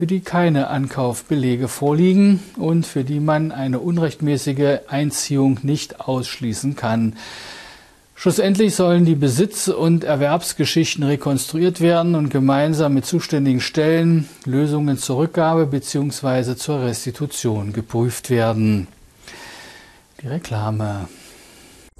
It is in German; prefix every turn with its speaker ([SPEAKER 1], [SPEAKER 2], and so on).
[SPEAKER 1] für die keine Ankaufbelege vorliegen und für die man eine unrechtmäßige Einziehung nicht ausschließen kann. Schlussendlich sollen die Besitz- und Erwerbsgeschichten rekonstruiert werden und gemeinsam mit zuständigen Stellen Lösungen zur Rückgabe bzw. zur Restitution geprüft werden. Die Reklame.